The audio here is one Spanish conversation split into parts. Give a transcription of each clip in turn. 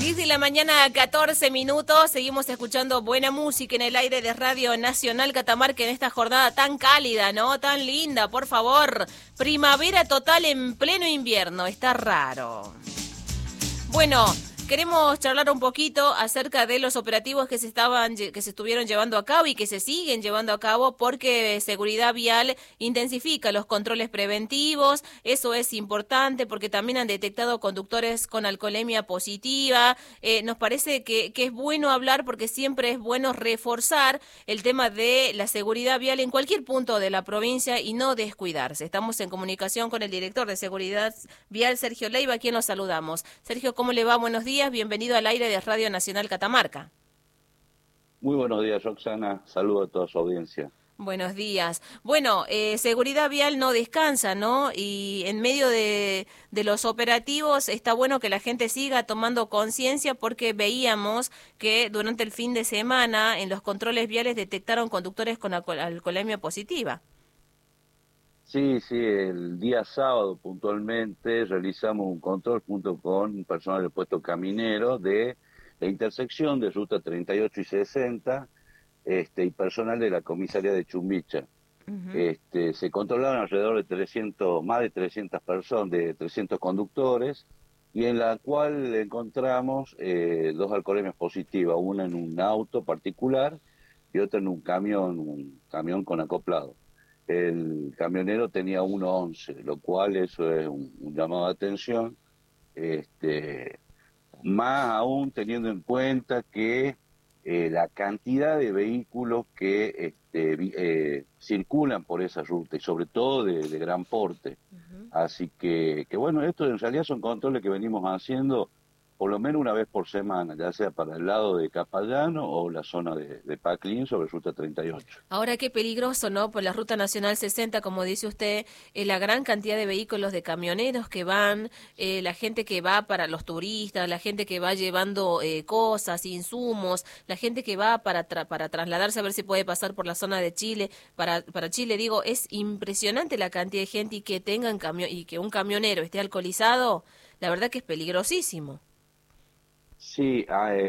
10 de la mañana, 14 minutos. Seguimos escuchando buena música en el aire de Radio Nacional Catamarca en esta jornada tan cálida, ¿no? Tan linda, por favor. Primavera total en pleno invierno. Está raro. Bueno, queremos charlar un poquito acerca de los operativos que se estuvieron llevando a cabo y que se siguen llevando a cabo porque Seguridad Vial intensifica los controles preventivos. Eso es importante porque también han detectado conductores con alcoholemia positiva. Nos parece que es bueno hablar porque siempre es bueno reforzar el tema de la seguridad vial en cualquier punto de la provincia y no descuidarse. Estamos en comunicación con el director de Seguridad Vial, Sergio Leiva, a quien nos saludamos. Sergio, ¿cómo le va? Buenos días, bienvenido al aire de Radio Nacional Catamarca. Muy buenos días, Roxana. Saludo a toda su audiencia. Buenos días. Bueno, Seguridad Vial no descansa, ¿no? Y en medio de los operativos está bueno que la gente siga tomando conciencia porque veíamos que durante el fin de semana en los controles viales detectaron conductores con alcoholemia positiva. Sí, el día sábado puntualmente realizamos un control junto con personal del puesto caminero de la intersección de ruta 38 y 60 y personal de la comisaría de Chumbicha. Uh-huh. Se controlaron alrededor de 300, más de 300 personas, de 300 conductores, y en la cual encontramos dos alcoholemias positivas, una en un auto particular y otra en un camión con acoplado. El camionero tenía 1,11, lo cual eso es un llamado de atención, más aún teniendo en cuenta que la cantidad de vehículos que circulan por esa ruta y sobre todo de gran porte. Uh-huh. Así que bueno, esto en realidad son controles que venimos haciendo por lo menos una vez por semana, ya sea para el lado de Capayano o la zona de Paclín sobre ruta 38. Ahora qué peligroso, ¿no? Por la Ruta Nacional 60, como dice usted, la gran cantidad de vehículos de camioneros que van, la gente que va para los turistas, la gente que va llevando cosas, insumos, la gente que va para trasladarse a ver si puede pasar por la zona de Chile, para Chile, digo, es impresionante la cantidad de gente y que tengan y que un camionero esté alcoholizado, la verdad que es peligrosísimo. Sí,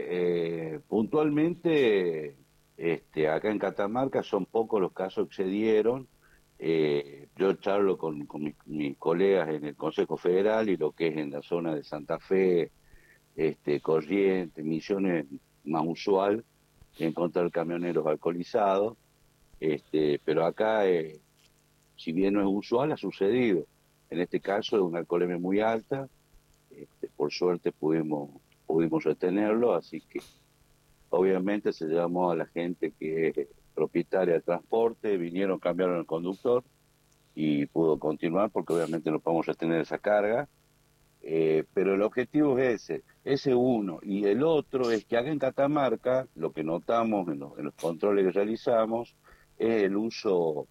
puntualmente acá en Catamarca son pocos los casos que se dieron. Yo charlo con mis colegas en el Consejo Federal y lo que es en la zona de Santa Fe, Corrientes, Misiones, más usual encontrar camioneros alcoholizados, pero acá, si bien no es usual, ha sucedido. En este caso es una alcoholemia muy alta, por suerte pudimos retenerlo, así que obviamente se llamó a la gente que es propietaria de transporte, vinieron, cambiaron el conductor y pudo continuar porque obviamente no podemos retener esa carga, pero el objetivo es ese uno, y el otro es que acá en Catamarca lo que notamos en los controles que realizamos es el uso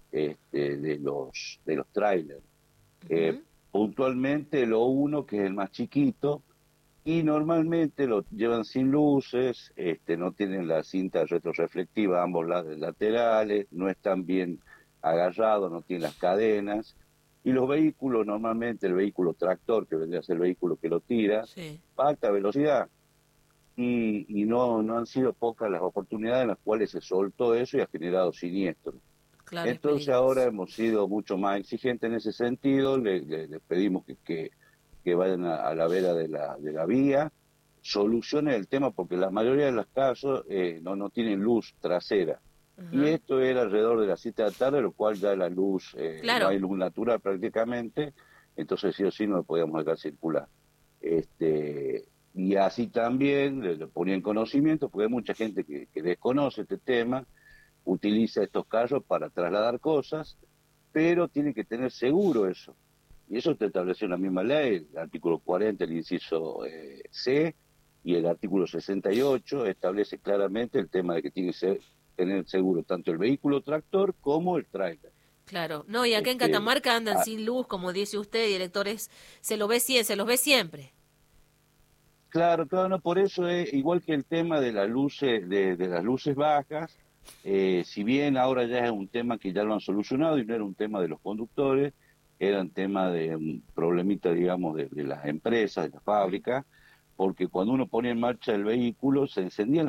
de los trailers. Uh-huh. Puntualmente lo uno, que es el más chiquito, y normalmente lo llevan sin luces, no tienen la cinta retroreflectiva a ambos lados laterales, no están bien agarrados, no tienen las cadenas, y los vehículos, normalmente el vehículo tractor, que vendría a ser el vehículo que lo tira, Sí, va a alta velocidad, y no han sido pocas las oportunidades en las cuales se soltó eso y ha generado siniestros. claro, es Entonces ahora peligroso. hemos sido mucho más exigentes en ese sentido, le pedimos que vayan a la vera de la vía, solucionen el tema porque la mayoría de los casos no tienen luz trasera. Y Uh-huh. esto era alrededor de las 7 de la tarde, lo cual ya la luz, no hay Claro. luz natural prácticamente, entonces sí o sí no lo podíamos dejar circular. Y así también le ponía en conocimiento, porque hay mucha gente que desconoce este tema, utiliza estos carros para trasladar cosas, pero tiene que tener seguro eso. Y eso está establecido en la misma ley, el artículo 40, el inciso C, y el artículo 68 establece claramente el tema de que tiene que tener seguro tanto el vehículo tractor como el tráiler. Claro, no, y acá en Este, Catamarca andan ah, sin luz, como dice usted, directores, se los ve siempre. claro, no, por eso es igual que el tema de las luces, de las luces bajas, si bien ahora ya es un tema que ya lo han solucionado y no era un tema de los conductores, era un tema de un problemita, digamos, de las empresas, de las Ujú. fábricas. porque cuando uno pone en marcha el vehículo se encendían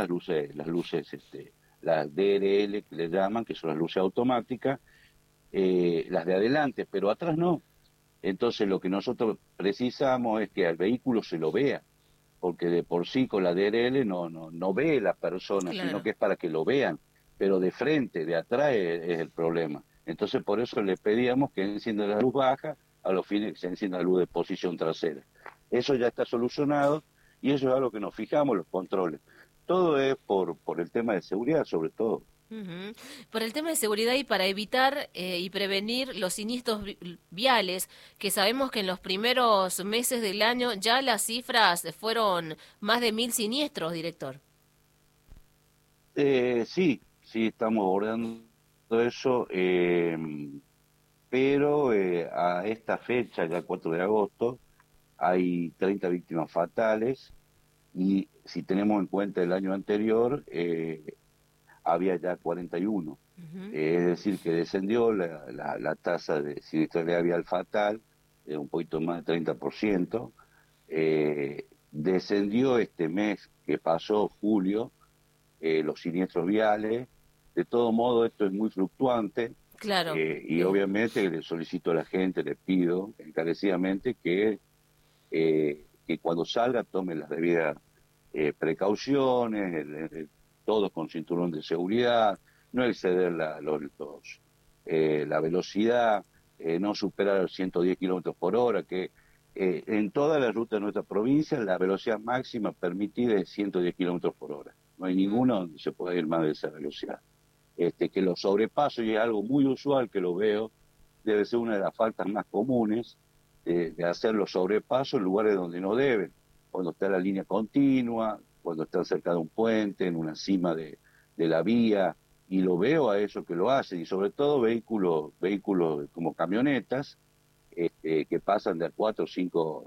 las DRL que le llaman, que son las luces automáticas, las de adelante, pero atrás no. Entonces lo que nosotros precisamos es que al vehículo se lo vea, porque de por sí con la DRL no ve la persona, sino Claro. que es para que lo vean, pero de frente, de atrás es el problema. Entonces por eso le pedíamos que encienda la luz baja, a los fines que se encienda la luz de posición trasera. Eso ya está solucionado y eso es algo que nos fijamos, los controles. Todo es por el tema de seguridad, sobre todo. Ujú. Por el tema de seguridad y para evitar y prevenir los siniestros viales, que sabemos que en los primeros meses del año ya las cifras fueron más de 1.000 siniestros, director. Sí, estamos abordando eso, pero a esta fecha, ya 4 de agosto, hay 30 víctimas fatales y si tenemos en cuenta el año anterior, había ya 41. Ujú. Es decir, que descendió la tasa de siniestralidad vial fatal un poquito más de 30%. Descendió este mes que pasó, julio, los siniestros viales. De todo modo, esto es muy fluctuante Claro. y obviamente le solicito a la gente, le pido encarecidamente que cuando salga tome las debidas precauciones, todos con cinturón de seguridad, no exceder la velocidad, no superar los 110 kilómetros por hora, que en toda la ruta de nuestra provincia la velocidad máxima permitida es 110 kilómetros por hora. No hay Ujú. ninguno donde se pueda ir más de esa velocidad. Que los sobrepasos, y es algo muy usual que lo veo, debe ser una de las faltas más comunes de hacer los sobrepasos en lugares donde no deben, cuando está la línea continua, cuando están cerca de un puente, en una cima de la vía, y lo veo a eso que lo hacen, y sobre todo vehículos como camionetas, que pasan de a 4 o 5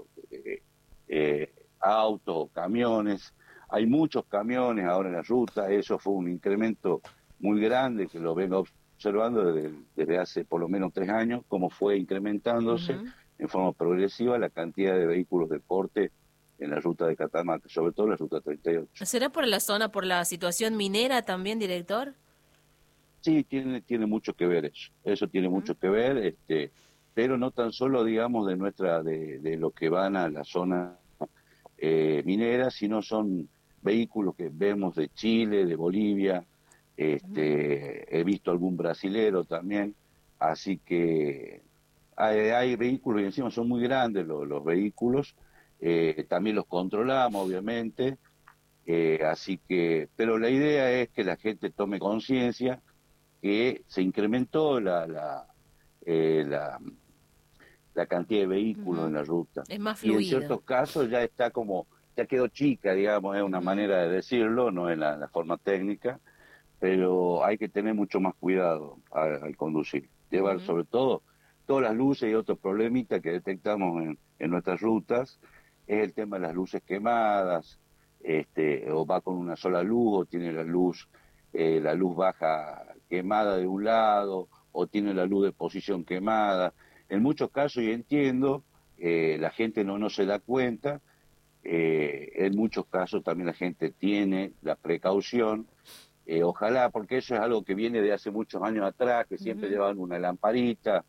autos, camiones. Hay muchos camiones ahora en la ruta, eso fue un incremento muy grande que lo vengo observando desde hace por lo menos 3 años, cómo fue incrementándose Ujú. en forma progresiva la cantidad de vehículos de porte en la ruta de Catamarca, sobre todo en la ruta 38. ¿Será por la zona, por la situación minera también, director? Sí, tiene mucho que ver eso tiene Ujú. mucho que ver, pero no tan solo, digamos, de lo que van a la zona minera, sino son vehículos que vemos de Chile, de Bolivia, Ujú. he visto algún brasilero también, así que hay vehículos y encima son muy grandes los vehículos, también los controlamos, obviamente, así que, pero la idea es que la gente tome conciencia que se incrementó eh, la, la cantidad de vehículos en Ujú. la ruta. Es más Y en fluido. ciertos casos ya está ya quedó chica, digamos, es una Ujú. manera de decirlo, no es la forma técnica, pero hay que tener mucho más cuidado al conducir. Llevar Ujú. sobre todo todas las luces y otros problemitas que detectamos en nuestras rutas, es el tema de las luces quemadas, o va con una sola luz, o tiene la luz baja quemada de un lado, o tiene la luz de posición quemada. En muchos casos, y entiendo, la gente no se da cuenta, en muchos casos también la gente tiene la precaución, ojalá, porque eso es algo que viene de hace muchos años atrás, que siempre Ujú. llevan una lamparita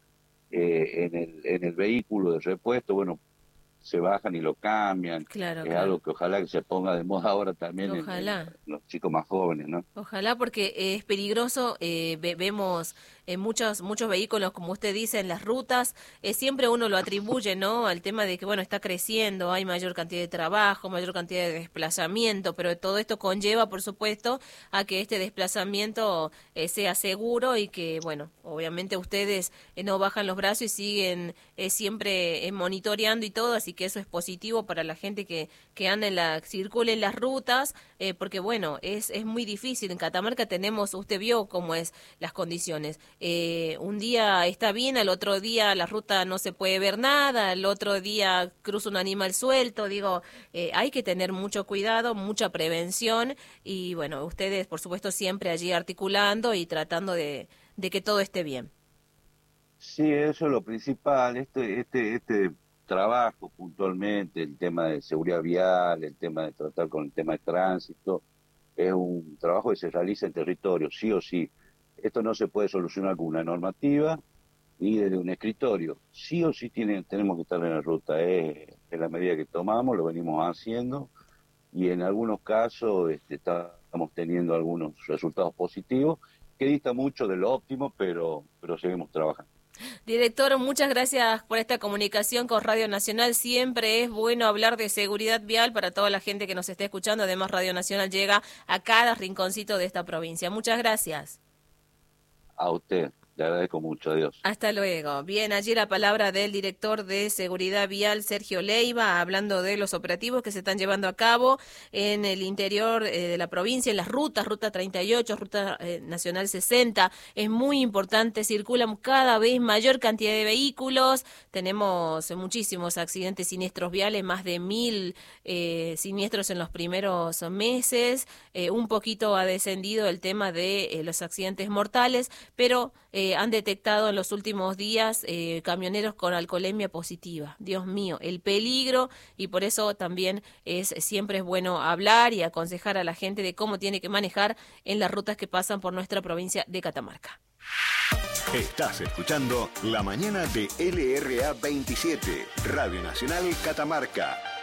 en el vehículo de repuesto, bueno, se bajan y lo cambian, Claro, es claro. algo que ojalá que se ponga de moda ahora también Ojalá. en los chicos más jóvenes, ¿no? Ojalá porque es peligroso, vemos muchos vehículos, como usted dice, en las rutas, siempre uno lo atribuye, ¿no? Al tema de que, bueno, está creciendo, hay mayor cantidad de trabajo, mayor cantidad de desplazamiento, pero todo esto conlleva, por supuesto, a que este desplazamiento sea seguro y que, bueno, obviamente ustedes no bajan los brazos y siguen siempre monitoreando y todo, así que eso es positivo para la gente que anda circule en las rutas, porque, bueno, es muy difícil. En Catamarca tenemos, usted vio cómo es las condiciones. Un día está bien, al otro día la ruta no se puede ver nada, al otro día cruza un animal suelto. Digo, hay que tener mucho cuidado, mucha prevención y bueno, ustedes por supuesto siempre allí articulando y tratando de que todo esté bien. Sí, eso es lo principal. trabajos puntualmente, el tema de seguridad vial, el tema de tratar con el tema de tránsito, es un trabajo que se realiza en territorio, sí o sí. Esto no se puede solucionar con una normativa ni desde un escritorio. Sí o sí tenemos que estar en la ruta. Es la medida que tomamos, lo venimos haciendo, y en algunos casos estamos teniendo algunos resultados positivos, que dista mucho de lo óptimo, pero seguimos trabajando. Director, muchas gracias por esta comunicación con Radio Nacional. Siempre es bueno hablar de seguridad vial para toda la gente que nos esté escuchando. Además, Radio Nacional llega a cada rinconcito de esta provincia. Muchas gracias. A usted, le agradezco mucho. Adiós. Hasta luego. Bien, allí la palabra del director de Seguridad Vial, Sergio Leiva, hablando de los operativos que se están llevando a cabo en el interior de la provincia, en las rutas, Ruta 38, Ruta Nacional 60. Es muy importante, circulan cada vez mayor cantidad de vehículos, tenemos muchísimos accidentes siniestros viales, más de 1000 siniestros en los primeros meses. Un poquito ha descendido el tema de los accidentes mortales, pero han detectado en los últimos días camioneros con alcoholemia positiva. Dios mío, el peligro, y por eso también siempre es bueno hablar y aconsejar a la gente de cómo tiene que manejar en las rutas que pasan por nuestra provincia de Catamarca. Estás escuchando La Mañana de LRA 27, Radio Nacional Catamarca.